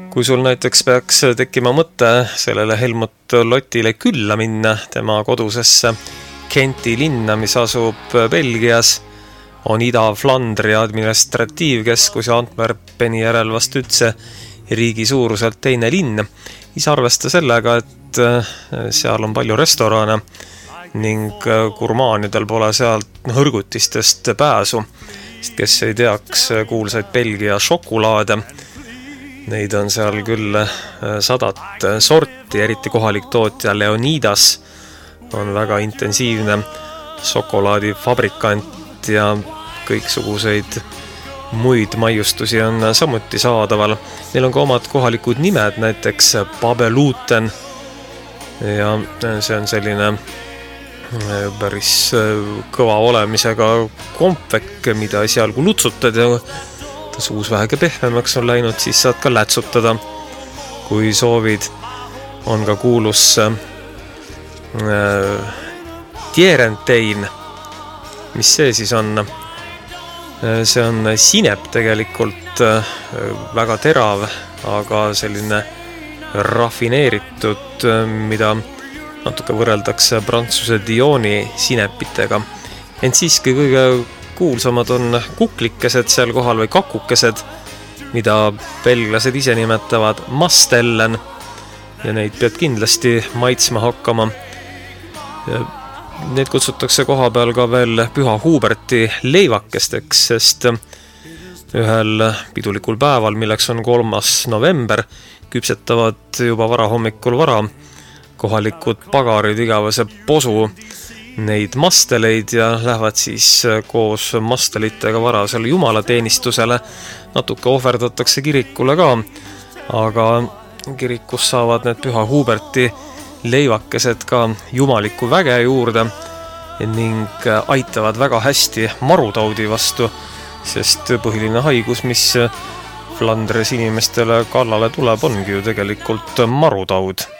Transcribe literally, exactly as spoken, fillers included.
Kui sul näiteks peaks tekkima mõte sellele Helmut Lottile külla minna tema kodusesse Kenti linna, mis asub Belgias, on Ida-Flandri administratiivkeskus ja Antwerpeni järel vast üldse riigi suuruselt teine linn. Siis arvesta sellega, et seal on palju restorane ning gurmaanidel pole sealt hõrgutistest pääsu, sest kes ei teaks kuulsaid Belgia šokolaade. Neid on seal küll sadat sorti, eriti kohalik tootja Leonidas on väga intensiivne šokolaadifabrikant ja kõiksuguseid muid maiustusi on samuti saadaval. Neil on ka omad kohalikud nimed, näiteks Babeluten ja see on selline päris kõva olemisega kompvek, mida esialgu lutsutad ja ta suus vähegi pehmemaks on läinud, siis saad ka lätsutada, kui soovid. On ka kuulus äh, Tierentein. Mis see siis on? See on sinep tegelikult, väga terav, aga selline rafineeritud, mida natuke võrreldakse Prantsuse Dioni sinepitega. Ent siiski kõige kuulsamad on kuklikesed seal kohal või kakukesed, mida belglased ise nimetavad mastellen ja neid pead kindlasti maitsma hakkama. Need kutsutakse koha peal ka veel Püha Huberti leivakesteks, sest ühel pidulikul päeval, milleks on kolmas november, küpsetavad juba varahommikul vara kohalikud pagarid igavese posu neid masteleid ja lähevad siis koos mastelitega varasele jumalateenistusele. Natuke ohverdatakse kirikule ka, aga kirikus saavad need Püha Huberti leivakesed ka jumaliku väge juurde ning aitavad väga hästi marutaudi vastu, sest põhiline haigus, mis Flandres inimestele kallale tuleb, ongi ju tegelikult marutaud.